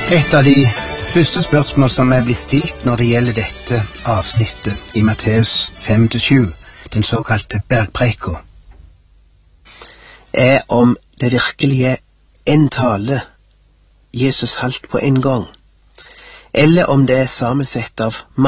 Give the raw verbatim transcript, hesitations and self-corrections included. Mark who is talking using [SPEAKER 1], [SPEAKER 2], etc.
[SPEAKER 1] Et av de første spørsmål som er blitt stilt når det gjelder dette avsnittet i Matteus fem til sju, den såkalte bergpreika, er om det virkelig er en tale Jesus holdt på en gang, eller om det er sammensett av mange